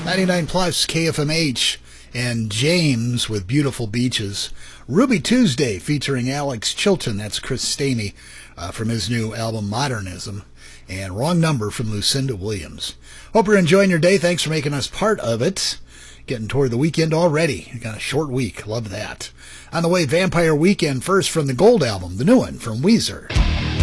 99 plus KFMH and James with Beautiful Beaches. Ruby Tuesday featuring Alex Chilton. That's Chris Stamey from his new album Modernism. And Wrong Number from Lucinda Williams. Hope you're enjoying your day. Thanks for making us part of it. Getting toward the weekend already. Got a short week. Love that. On the way, Vampire Weekend first from the Gold album, the new one from Weezer.